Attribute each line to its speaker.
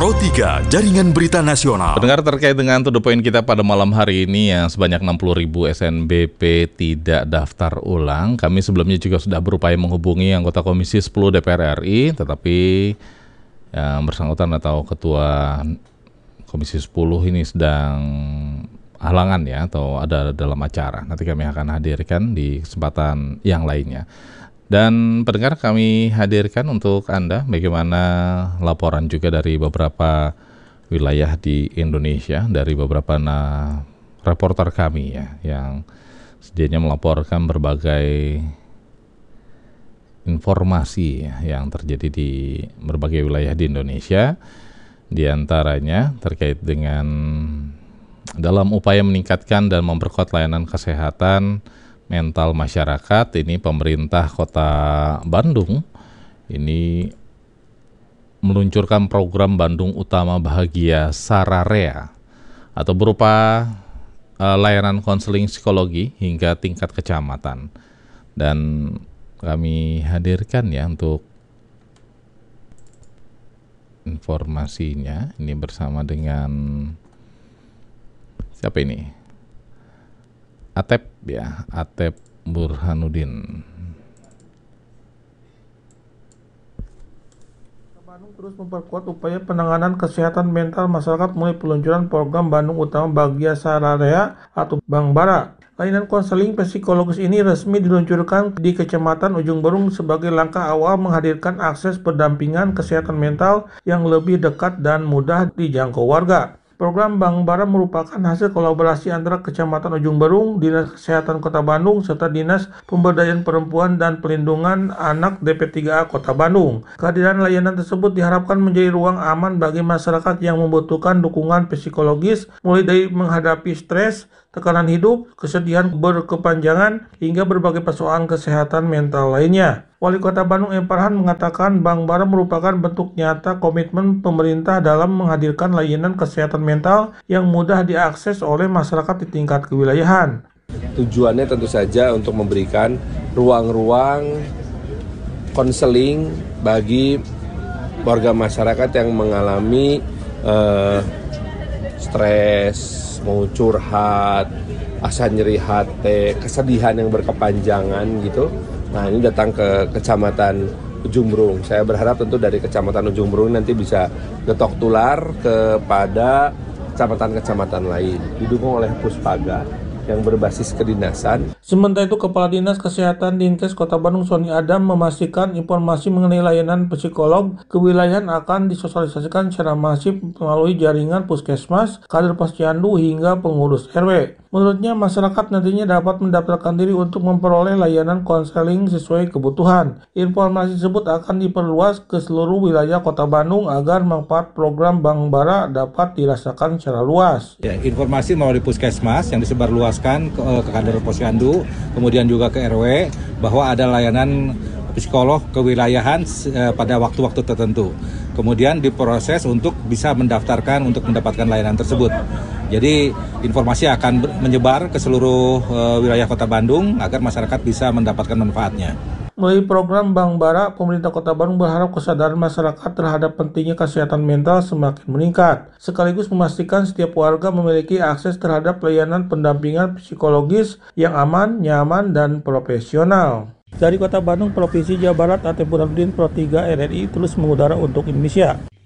Speaker 1: Pro 3, Jaringan Berita Nasional.
Speaker 2: Pendengar, terkait dengan to the point kita pada malam hari ini yang sebanyak 60.000 SNBP tidak daftar ulang. Kami sebelumnya juga sudah berupaya menghubungi anggota Komisi 10 DPR RI, tetapi yang bersangkutan atau Ketua Komisi 10 ini sedang halangan ya, atau ada dalam acara. Nanti kami akan hadirkan di kesempatan yang lainnya. Dan pendengar, kami hadirkan untuk Anda bagaimana laporan juga dari beberapa wilayah di Indonesia, dari beberapa reporter kami ya, yang sedianya melaporkan berbagai informasi ya, yang terjadi di berbagai wilayah di Indonesia. Di antaranya terkait dengan dalam upaya meningkatkan dan memperkuat layanan kesehatan mental masyarakat, ini pemerintah Kota Bandung ini meluncurkan program Bandung Utama Bahagia Sararea, atau berupa layanan konseling psikologi hingga tingkat kecamatan. Dan kami hadirkan ya untuk informasinya ini bersama dengan siapa ini? Atep ya, Atep Burhanuddin.
Speaker 3: Bandung terus memperkuat upaya penanganan kesehatan mental masyarakat mulai peluncuran program Bandung Utama Bahagia Sararea atau Bang Bara. Layanan konseling psikologis ini resmi diluncurkan di Kecamatan Ujung Berung sebagai langkah awal menghadirkan akses pendampingan kesehatan mental yang lebih dekat dan mudah dijangkau warga. Program Bang Bara merupakan hasil kolaborasi antara Kecamatan Ujung Berung, Dinas Kesehatan Kota Bandung, serta Dinas Pemberdayaan Perempuan dan Pelindungan Anak DP3A Kota Bandung. Kehadiran layanan tersebut diharapkan menjadi ruang aman bagi masyarakat yang membutuhkan dukungan psikologis, mulai dari menghadapi stres, tekanan hidup, kesedihan berkepanjangan, hingga berbagai persoalan kesehatan mental lainnya. Wali Kota Bandung M. Farhan mengatakan Bang Bara merupakan bentuk nyata komitmen pemerintah dalam menghadirkan layanan kesehatan mental yang mudah diakses oleh masyarakat di tingkat kewilayahan.
Speaker 4: Tujuannya tentu saja untuk memberikan ruang-ruang konseling bagi warga masyarakat yang mengalami stres, mau curhat, asa nyeri hati, kesedihan yang berkepanjangan gitu. Nah, ini datang ke Kecamatan Ujung Berung. Saya berharap tentu dari Kecamatan Ujung Berung nanti bisa getok tular kepada kecamatan-kecamatan lain, didukung oleh Puspaga yang berbasis kedinasan.
Speaker 3: Sementara itu, Kepala Dinas Kesehatan Dinkes Kota Bandung Sony Adam memastikan informasi mengenai layanan psikolog kewilayahan akan disosialisasikan secara masif melalui jaringan puskesmas, kader posyandu hingga pengurus RW. Menurutnya, masyarakat nantinya dapat mendaftarkan diri untuk memperoleh layanan konseling sesuai kebutuhan. Informasi tersebut akan diperluas ke seluruh wilayah Kota Bandung agar manfaat program Bang Bara dapat dirasakan secara luas.
Speaker 5: Ya, informasi melalui puskesmas yang disebarluaskan ke kader posyandu, kemudian juga ke RW, bahwa ada layanan psikolog kewilayahan pada waktu-waktu tertentu. Kemudian diproses untuk bisa mendaftarkan untuk mendapatkan layanan tersebut. Jadi informasi akan menyebar ke seluruh wilayah Kota Bandung agar masyarakat bisa mendapatkan manfaatnya.
Speaker 3: Melalui program Bang Bara, pemerintah Kota Bandung berharap kesadaran masyarakat terhadap pentingnya kesehatan mental semakin meningkat, sekaligus memastikan setiap warga memiliki akses terhadap layanan pendampingan psikologis yang aman, nyaman, dan profesional. Dari Kota Bandung, Provinsi Jawa Barat, Atep Burhanuddin, Pro 3 RRI, terus mengudara untuk Indonesia.